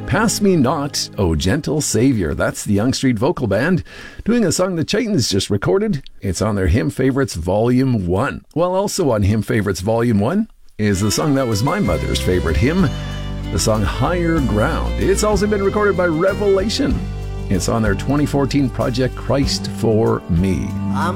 Pass Me Not, O Gentle Savior. That's the Yonge Street Vocal Band doing a song that Chayton's just recorded. It's on their Hymn Favorites Volume 1. Well, also on Hymn Favorites Volume 1 is the song that was my mother's favorite hymn, the song Higher Ground. It's also been recorded by Revelation. It's on their 2014 project, Christ for Me. I'm